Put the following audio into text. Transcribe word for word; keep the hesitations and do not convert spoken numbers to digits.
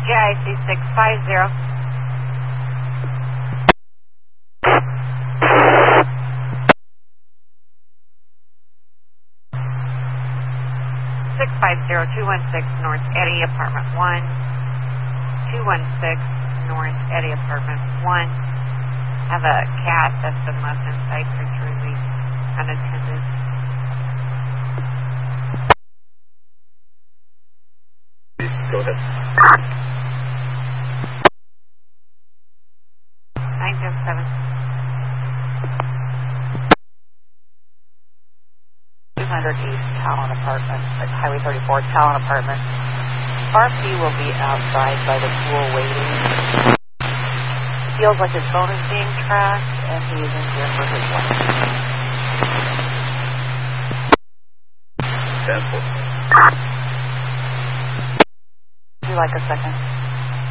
J I C six five zero. six five zero two one six North Eddy, apartment one. two one six North Eddy, apartment one. Have a cat that's been left inside for three weeks, unattended. Go ahead. nine zero seven. two hundred East Talon Apartment, like Highway thirty-four, Talon Apartment. R P will be outside by the pool waiting. Feels like his phone is being tracked, and he is in here for his wife. ten four. Would you like a second?